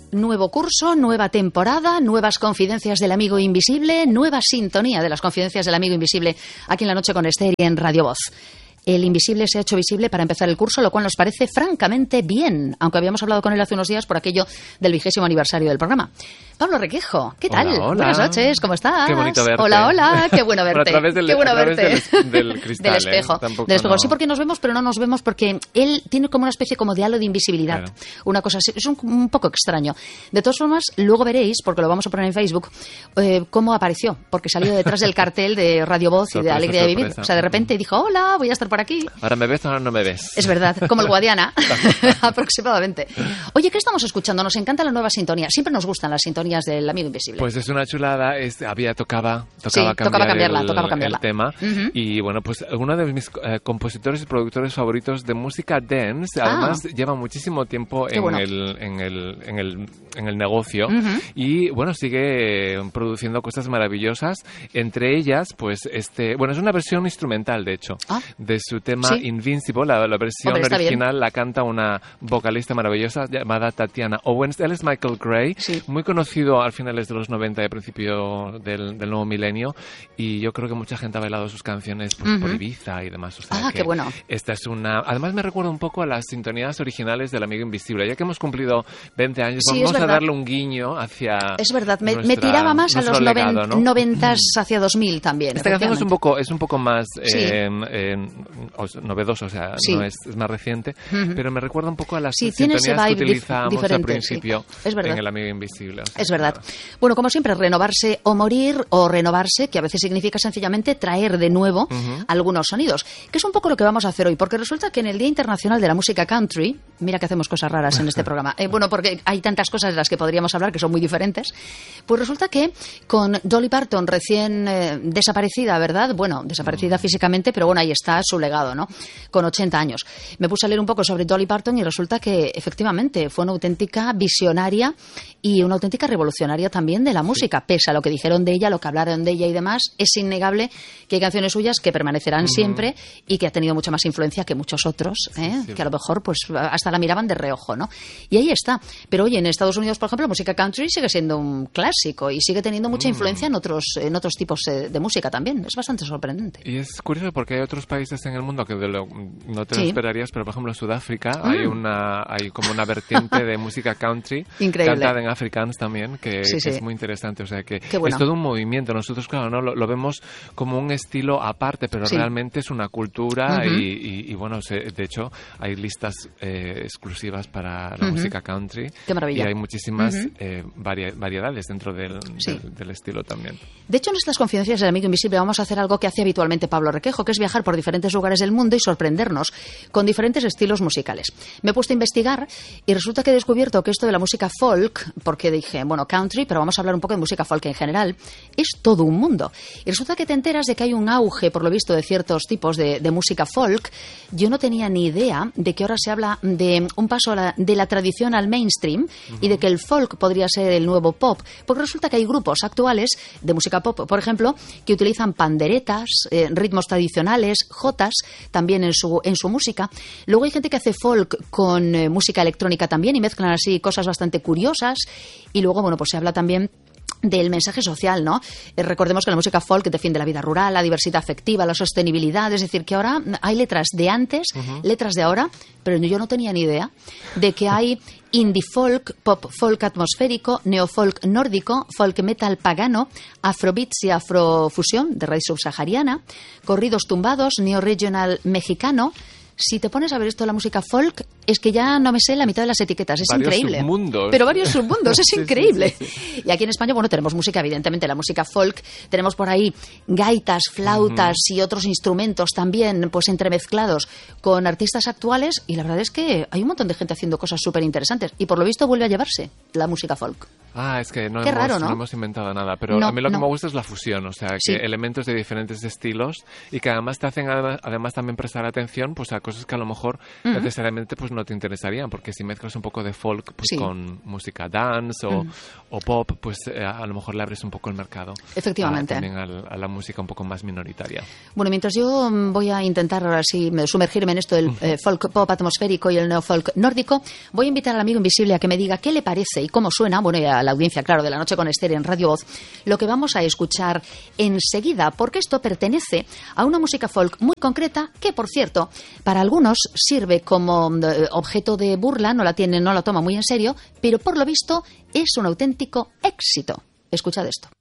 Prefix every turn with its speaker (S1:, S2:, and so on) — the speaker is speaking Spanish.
S1: Nuevo curso, nueva temporada, nuevas confidencias del amigo invisible, nueva sintonía de las confidencias del amigo invisible aquí en La Noche con Esther y en Radio Voz. El invisible se ha hecho visible para empezar el curso, lo cual nos parece francamente bien, aunque habíamos hablado con él hace unos días por aquello del 20º aniversario del programa. Pablo Requejo, ¿qué tal?
S2: Hola, hola.
S1: Buenas noches, ¿cómo estás?
S2: Qué bonito verte.
S1: Hola, hola, qué bueno verte.
S2: Pero a través del,
S1: qué bueno verte.
S2: Del cristal,
S1: del espejo. Del espejo.
S2: No.
S1: Sí, porque nos vemos, pero no nos vemos porque él tiene como una especie como de halo de invisibilidad. Claro. Una cosa así, es un poco extraño. De todas formas, luego veréis, porque lo vamos a poner en Facebook, cómo apareció, porque salió detrás del cartel de Radio Voz y de Alegría de Vivir. O sea, de repente dijo, hola, voy a estar por aquí.
S2: Ahora me ves, ahora no me ves.
S1: Es verdad, como el Guadiana, aproximadamente. Oye, ¿qué estamos escuchando? Nos encanta la nueva sintonía. Siempre nos gustan las sintonías del amigo invisible.
S2: Pues es una chulada, tocaba
S1: cambiarla.
S2: El tema. Uh-huh. Y bueno, pues uno de mis compositores y productores favoritos de música dance, además lleva muchísimo tiempo en el negocio. Uh-huh. Y bueno, sigue produciendo cosas maravillosas. Entre ellas, pues es una versión instrumental, de hecho, de su tema Invincible. La versión original la canta una vocalista maravillosa llamada Tatiana Owens. Él es Michael Gray, muy conocido al finales de los 90 y al principio del nuevo milenio, y yo creo que mucha gente ha bailado sus canciones por Ibiza y demás. O sea
S1: qué bueno.
S2: Esta es además me recuerda un poco a las sintonías originales del Amigo Invisible. Ya que hemos cumplido 20 años, vamos a darle un guiño hacia...
S1: Es verdad, me tiraba más a los legado, 90s hacia 2000 también.
S2: Esta canción es un poco más novedoso, o sea, no es más reciente, pero me recuerda un poco a las sintonías que utilizábamos al principio en El Amigo Invisible. O sea,
S1: es verdad. Bueno, como siempre, renovarse o morir, o renovarse, que a veces significa sencillamente traer de nuevo algunos sonidos, que es un poco lo que vamos a hacer hoy, porque resulta que en el Día Internacional de la Música Country, mira que hacemos cosas raras en este programa, porque hay tantas cosas de las que podríamos hablar que son muy diferentes, pues resulta que con Dolly Parton recién desaparecida, ¿verdad? Bueno, desaparecida físicamente, pero bueno, ahí está su legado, ¿no? Con 80 años. Me puse a leer un poco sobre Dolly Parton y resulta que efectivamente fue una auténtica visionaria y una auténtica revolucionaria también de la música, pese a lo que dijeron de ella, lo que hablaron de ella y demás. Es innegable que hay canciones suyas que permanecerán siempre y que ha tenido mucha más influencia que muchos otros, que a lo mejor pues hasta la miraban de reojo, ¿no? Y ahí está. Pero oye, en Estados Unidos, por ejemplo, la música country sigue siendo un clásico y sigue teniendo mucha influencia en otros tipos de música también. Es bastante sorprendente.
S2: Y es curioso porque hay otros países en el mundo que no te lo esperarías, pero por ejemplo en Sudáfrica hay como una vertiente de música country cantada en Afrikaans también, que es muy interesante. O sea que es todo un movimiento. Nosotros, claro, no lo vemos como un estilo aparte, pero realmente es una cultura y bueno, de hecho hay listas exclusivas para la música country.
S1: Qué maravilla.
S2: Y hay muchísimas variedades dentro del estilo también.
S1: De hecho, en estas confidencias del Amigo Invisible vamos a hacer algo que hace habitualmente Pablo Requejo, que es viajar por diferentes lugares del mundo y sorprendernos con diferentes estilos musicales. Me he puesto a investigar y resulta que he descubierto que esto de la música folk, porque dije, bueno, country, pero vamos a hablar un poco de música folk en general, es todo un mundo. Y resulta que te enteras de que hay un auge, por lo visto, de ciertos tipos de música folk. Yo no tenía ni idea de que ahora se habla de un paso de la tradición al mainstream y de que el folk podría ser el nuevo pop, porque resulta que hay grupos actuales de música pop, por ejemplo, que utilizan panderetas, ritmos tradicionales, jotas, también en su música. Luego hay gente que hace folk con música electrónica también y mezclan así cosas bastante curiosas. Y luego, bueno, pues se habla también del mensaje social, ¿no? Recordemos que la música folk defiende la vida rural, la diversidad afectiva, la sostenibilidad, es decir, que ahora hay letras de antes, letras de ahora, pero yo no tenía ni idea de que hay indie folk, pop folk atmosférico, neofolk nórdico, folk metal pagano, afrobeats y afrofusión de raíz subsahariana, corridos tumbados, neoregional mexicano. Si te pones a ver esto de la música folk, es que ya no me sé la mitad de las etiquetas. Es increíble.
S2: Submundos.
S1: Pero varios submundos, es increíble. Sí. Y aquí en España, bueno, tenemos música, evidentemente, la música folk. Tenemos por ahí gaitas, flautas y otros instrumentos también, pues entremezclados con artistas actuales. Y la verdad es que hay un montón de gente haciendo cosas súper interesantes. Y por lo visto vuelve a llevarse la música folk.
S2: Es que no hemos inventado nada, pero
S1: no,
S2: a mí lo que me gusta es la fusión, o sea, que elementos de diferentes estilos y que además te hacen además también prestar atención pues a cosas que a lo mejor necesariamente pues no te interesarían, porque si mezclas un poco de folk pues con música dance o pop, pues a lo mejor le abres un poco el mercado.
S1: Efectivamente.
S2: También a la música un poco más minoritaria.
S1: Bueno, mientras yo voy a intentar ahora sí sumergirme en esto del folk pop atmosférico y el neofolk nórdico, voy a invitar al amigo invisible a que me diga qué le parece y cómo suena, bueno, y a la audiencia, claro, de La Noche con Esther en Radio Voz, lo que vamos a escuchar enseguida, porque esto pertenece a una música folk muy concreta que, por cierto, para algunos sirve como objeto de burla, no la toma muy en serio, pero por lo visto es un auténtico éxito. Escuchad esto.